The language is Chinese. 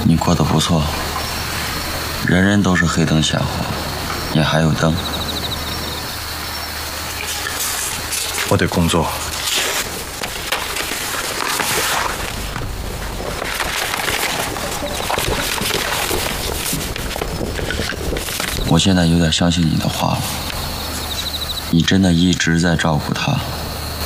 你过得不错，人人都是黑灯瞎火，你还有灯。 我得工作。 我现在有点相信你的话了，你真的一直在照顾他。